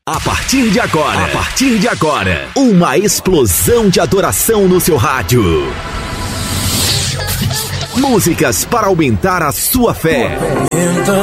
A partir de agora, uma explosão de adoração no seu rádio. Músicas para aumentar a sua fé. Então